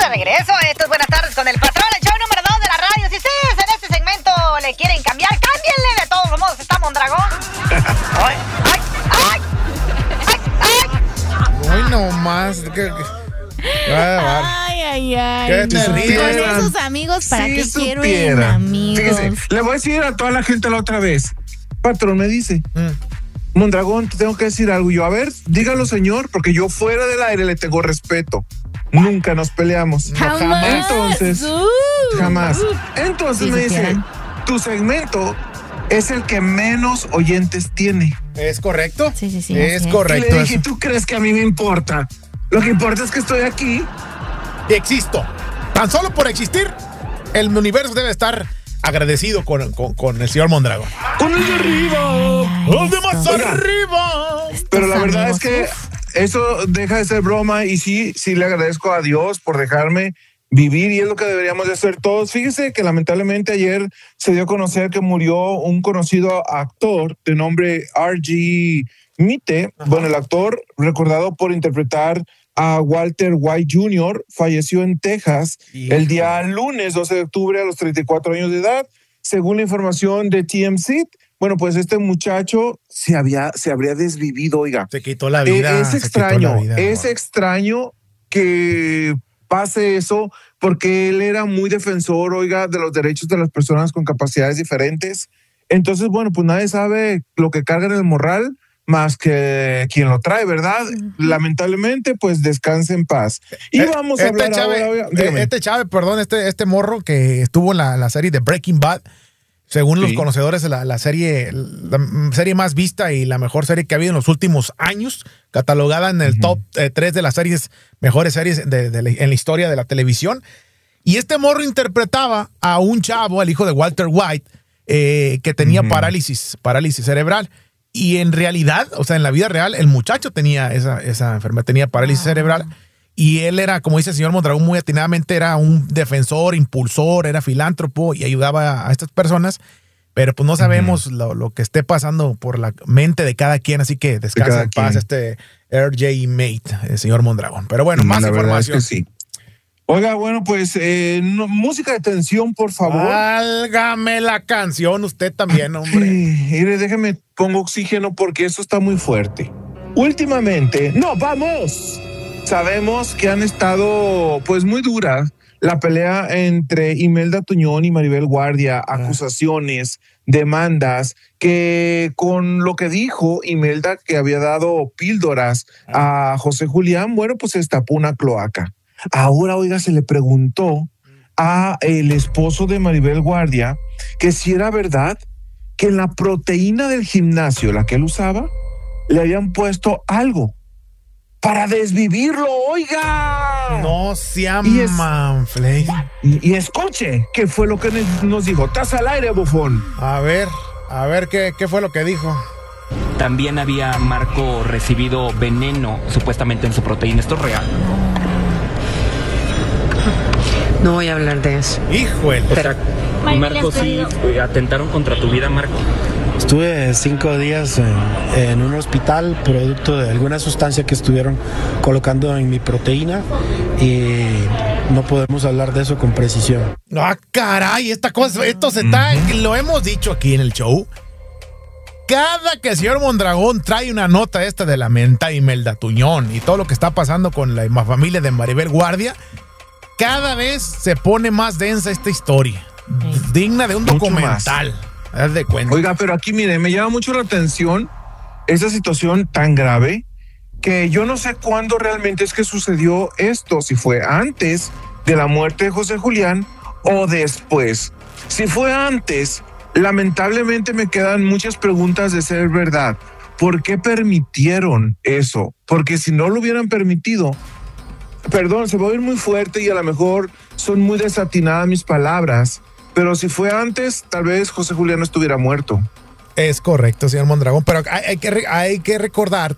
de regreso. Esto es Buenas Tardes con el Patrón, el show número 2 de la radio. Si ustedes en este segmento le quieren cambiar, cámbienle. De todos modos, está Mondragón. ¡Ay, ay, ay! ¡Ay, ay! Hoy no más. Ay. ¿Qué te ríes? Con esos amigos, ¿para qué quiero supiera. amigos? Fíjese, le voy a decir a toda la gente la otra vez. Patrón me dice, Mondragón, te tengo que decir algo. Yo, a ver, dígalo, señor, porque yo fuera del aire le tengo respeto. Nunca nos peleamos. Jamás. Entonces, jamás. Entonces Si me dice, supieran. tu segmento es el que menos oyentes tiene. ¿Es correcto? Sí, Es así es. Y correcto. le dije, Eso. ¿tú crees que a mí me importa? Lo que importa es que estoy aquí. Existo. Tan solo por existir, el universo debe estar agradecido con el señor Mondragón. ¡Con el de arriba! ¡Los de más Oiga, arriba! Pero la verdad amigos, es que eso deja de ser broma y sí le agradezco a Dios por dejarme vivir y es lo que deberíamos de hacer todos. Fíjese que lamentablemente ayer se dio a conocer que murió un conocido actor de nombre R.G. Mitte. Bueno, el actor recordado por interpretar a Walter White Jr. falleció en Texas el día lunes 12 de octubre a los 34 años de edad. Según la información de TMZ, bueno, pues este muchacho se habría desvivido, oiga. Se quitó la vida. Es extraño que pase eso porque él era muy defensor, oiga, de los derechos de las personas con capacidades diferentes. Entonces, bueno, pues nadie sabe lo que carga en el morral más que quien lo trae, ¿verdad? Lamentablemente, pues descanse en paz. Y vamos a hablar ahora. Dígame. Este morro que estuvo en la serie de Breaking Bad, según los conocedores, la serie más vista y la mejor serie que ha habido en los últimos años, catalogada en el top 3 de las mejores series en la historia de la televisión. Y este morro interpretaba a un chavo, al hijo de Walter White, que tenía parálisis cerebral. Y en realidad, o sea, en la vida real, el muchacho tenía esa enfermedad, tenía parálisis cerebral. Y él era, como dice el señor Mondragón, muy atinadamente era un defensor, impulsor, era filántropo y ayudaba a estas personas. Pero pues no sabemos lo que esté pasando por la mente de cada quien. Así que descansa en paz R.J. Mate, el señor Mondragón. Pero bueno, más información. Es que sí. Oiga, bueno, pues música de tensión, por favor. Válgame la canción, usted también, hombre. Mire, déjeme, pongo oxígeno porque eso está muy fuerte. Últimamente, sabemos que han estado pues muy duras la pelea entre Imelda Tuñón y Maribel Guardia, acusaciones, demandas, que con lo que dijo Imelda que había dado píldoras a José Julián, bueno, pues se destapó una cloaca. Ahora, oiga, se le preguntó a el esposo de Maribel Guardia que si era verdad que en la proteína del gimnasio, la que él usaba, le habían puesto algo para desvivirlo, oiga. No sea manflay. Y escuche qué fue lo que nos dijo. Estás al aire, bufón. A ver, ¿qué fue lo que dijo? También había Marco recibido veneno supuestamente en su proteína. ¿Esto es real? No voy a hablar de eso. Híjole. Marco, sí, atentaron contra tu vida, Marco. Estuve 5 días en un hospital producto de alguna sustancia que estuvieron colocando en mi proteína y no podemos hablar de eso con precisión. Ah, caray, lo hemos dicho aquí en el show. Cada que el señor Mondragón trae una nota de la menta Imelda Tuñón y todo lo que está pasando con la familia de Maribel Guardia, cada vez se pone más densa esta historia. Digna de un documental. Haz de cuenta. Oiga, pero aquí, mire, me llama mucho la atención esa situación tan grave que yo no sé cuándo realmente es que sucedió esto, si fue antes de la muerte de José Julián o después. Si fue antes, lamentablemente me quedan muchas preguntas de ser verdad. ¿Por qué permitieron eso? Porque si no lo hubieran permitido, perdón, se va a oír muy fuerte y a lo mejor son muy desatinadas mis palabras, pero si fue antes, tal vez José Julián no estuviera muerto. Es correcto, señor Mondragón, pero hay que recordar